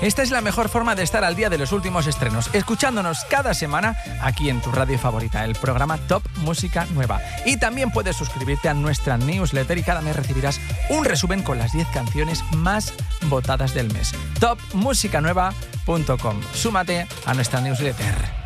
Esta es la mejor forma de estar al día de los últimos estrenos, escuchándonos cada semana aquí en tu radio favorita, el programa Top Música Nueva. Y también puedes suscribirte a nuestra newsletter y cada mes recibirás un resumen con las 10 canciones más votadas del mes. topmusicanueva.com. Súmate a nuestra newsletter.